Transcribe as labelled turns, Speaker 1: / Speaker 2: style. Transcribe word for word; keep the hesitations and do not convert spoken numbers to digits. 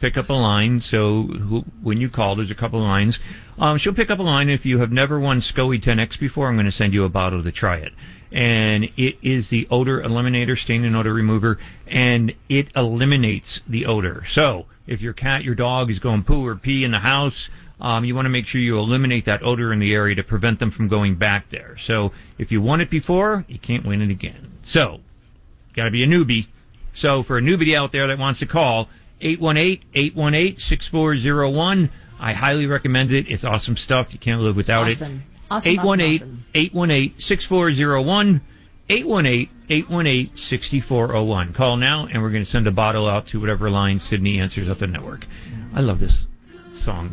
Speaker 1: pick up a line. So who, when you call, there's a couple of lines. Um, she'll pick up a line. If you have never won SCOE ten X before, I'm going to send you a bottle to try it. And it is the odor eliminator, stain and odor remover, and it eliminates the odor. So if your cat, your dog is going poo or pee in the house, um, you want to make sure you eliminate that odor in the area to prevent them from going back there. So if you won it before, you can't win it again. So, got to be a newbie. So for a newbie out there that wants to call, eight one eight, eight one eight, six four zero one. I highly recommend it. It's awesome stuff. You can't live without
Speaker 2: awesome.
Speaker 1: it.
Speaker 2: Awesome,
Speaker 1: eight one eight,
Speaker 2: awesome.
Speaker 1: eight one eight, six four zero one, eight one eight, eight one eight, six four zero one. Call now, and we're going to send a bottle out to whatever line Sydney answers up the network. I love this song.